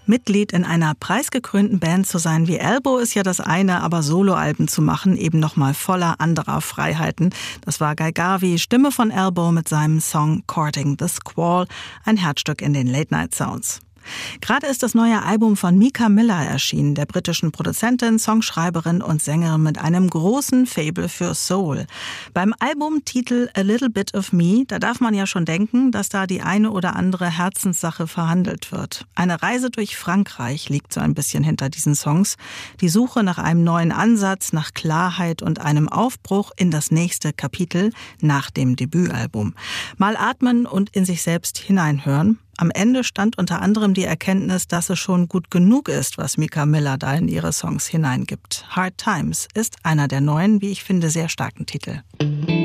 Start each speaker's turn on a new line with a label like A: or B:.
A: Mitglied in einer preisgekrönten Band zu sein wie Elbow ist ja das eine, aber Soloalben zu machen eben nochmal voller anderer Freiheiten. Das war Guy Garvey, Stimme von Elbow mit seinem Song Courting the Squall, ein Herzstück in den Late-Night-Sounds. Gerade ist das neue Album von Mika Miller erschienen, der britischen Produzentin, Songschreiberin und Sängerin mit einem großen Faible für Soul. Beim Albumtitel A Little Bit of Me, da darf man ja schon denken, dass da die eine oder andere Herzenssache verhandelt wird. Eine Reise durch Frankreich liegt so ein bisschen hinter diesen Songs. Die Suche nach einem neuen Ansatz, nach Klarheit und einem Aufbruch in das nächste Kapitel nach dem Debütalbum. Mal atmen und in sich selbst hineinhören. Am Ende stand unter anderem die Erkenntnis, dass es schon gut genug ist, was Mika Miller da in ihre Songs hineingibt. Hard Times ist einer der neuen, wie ich finde, sehr starken Titel.